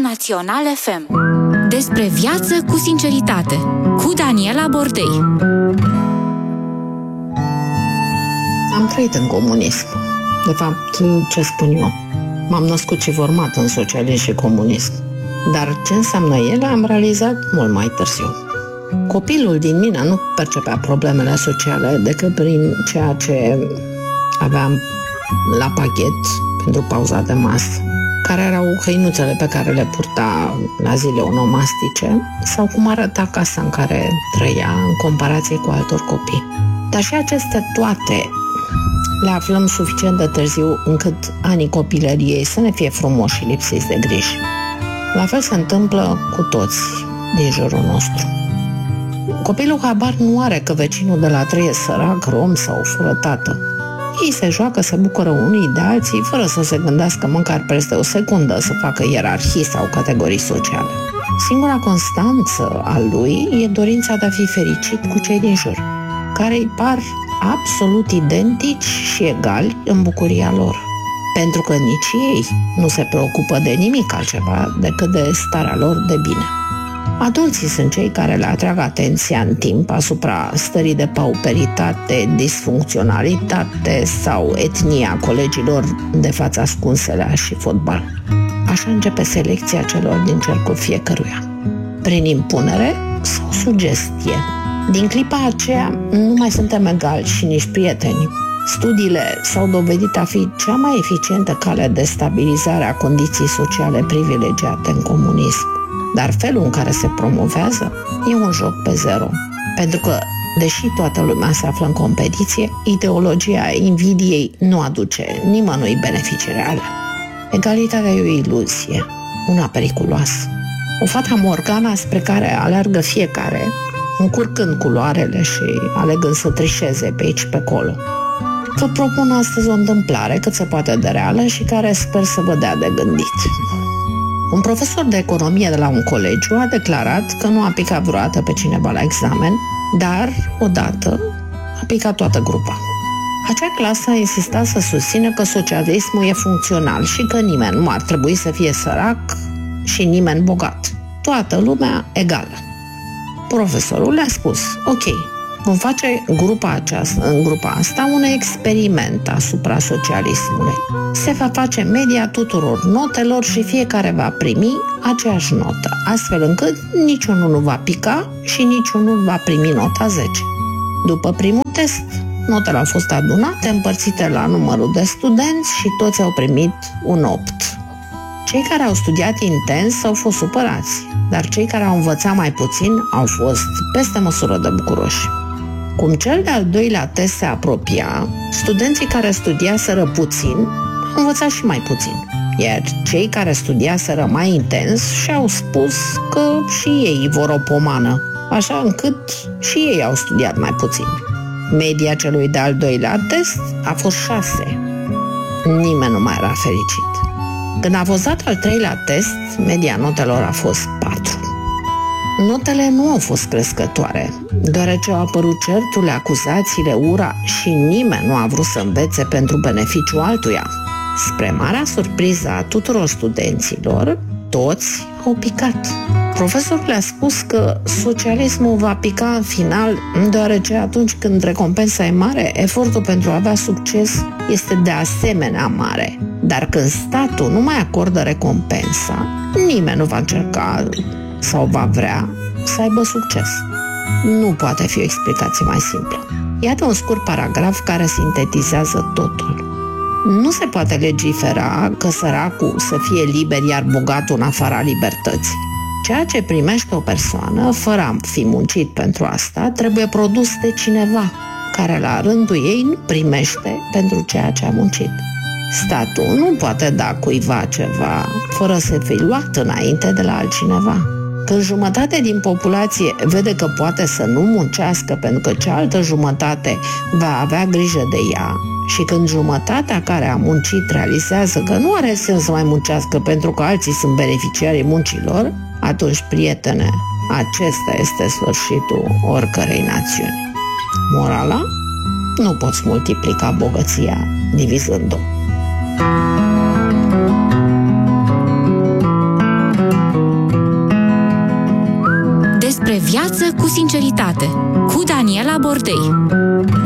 Național FM. Despre viață cu sinceritate, cu Daniela Bordei. Am trăit în comunism. De fapt, ce spun eu? M-am născut și format în socialism și comunism. Dar ce înseamnă ele am realizat mult mai târziu. Copilul din mine nu percepea problemele sociale decât prin ceea ce aveam la pachet pentru pauza de masă, care erau hăinuțele pe care le purta la zile onomastice sau cum arăta casa în care trăia în comparație cu altor copii. Dar și aceste toate le aflăm suficient de târziu încât anii copilăriei să ne fie frumoși și lipsiți de griji. La fel se întâmplă cu toți din jurul nostru. Copilul habar nu are că vecinul de la 3 e sărac, rom sau fără tată. Ei se joacă, se bucură unii de alții, fără să se gândească măcar peste o secundă să facă ierarhii sau categorii sociale. Singura constanță a lui e dorința de a fi fericit cu cei din jur, care îi par absolut identici și egali în bucuria lor, pentru că nici ei nu se preocupă de nimic altceva decât de starea lor de bine. Adulții sunt cei care le atrag atenția în timp asupra stării de pauperitate, disfuncționalitate sau etnia colegilor de față ascunselea și fotbal. Așa începe selecția celor din cercul fiecăruia. Prin impunere sau sugestie. Din clipa aceea nu mai suntem egali și nici prieteni. Studiile s-au dovedit a fi cea mai eficientă cale de stabilizare a condiției sociale privilegiate în comunism. Dar felul în care se promovează e un joc pe zero. Pentru că, deși toată lumea se află în competiție, ideologia invidiei nu aduce nimănui beneficii reale. Egalitatea e o iluzie, una periculoasă. O fata Morgana spre care alergă fiecare, încurcând culoarele și alegând să trișeze pe aici pe acolo. Vă propun astăzi o întâmplare cât se poate de reală și care sper să vă dea de gândit. Un profesor de economie de la un colegiu a declarat că nu a picat vreodată pe cineva la examen, dar, odată, a picat toată grupa. Acea clasă a insistat să susțină că socialismul e funcțional și că nimeni nu ar trebui să fie sărac și nimeni bogat. Toată lumea egală. Profesorul le-a spus, ok, vom face în grupa asta un experiment asupra socialismului. Se va face media tuturor notelor și fiecare va primi aceeași notă, astfel încât niciunul nu va pica și niciunul va primi nota 10. După primul test, notele au fost adunate, împărțite la numărul de studenți și toți au primit un 8. Cei care au studiat intens au fost supărați, dar cei care au învățat mai puțin au fost peste măsură de bucuroși. Cum cel de-al doilea test se apropia, studenții care studiaseră puțin au învățat și mai puțin, iar cei care studiaseră mai intens și-au spus că și ei vor o pomană, așa încât și ei au studiat mai puțin. Media celui de-al doilea test a fost 6. Nimeni nu mai era fericit. Când a fost dat al treilea test, media notelor a fost 4. Notele nu au fost crescătoare, deoarece au apărut certurile, acuzațiile, ura și nimeni nu a vrut să învețe pentru beneficiul altuia. Spre marea surpriză a tuturor studenților, toți au picat. Profesorul le-a spus că socialismul va pica în final, deoarece atunci când recompensa e mare, efortul pentru a avea succes este de asemenea mare. Dar când statul nu mai acordă recompensa, nimeni nu va încerca sau va vrea să aibă succes. Nu poate fi o explicație mai simplă. Iată un scurt paragraf care sintetizează totul. Nu se poate legifera că săracul să fie liber, iar bogatul în afara libertății. Ceea ce primește o persoană, fără a fi muncit pentru asta, trebuie produs de cineva, care la rândul ei nu primește pentru ceea ce a muncit. Statul nu poate da cuiva ceva fără să fi luat înainte de la altcineva. Când jumătate din populație vede că poate să nu muncească pentru că cealaltă jumătate va avea grijă de ea și când jumătatea care a muncit realizează că nu are sens să mai muncească pentru că alții sunt beneficiarii muncilor, atunci, prietene, acesta este sfârșitul oricărei națiuni. Morala? Nu poți multiplica bogăția divizând-o. Despre viață cu sinceritate cu Daniela Bordei.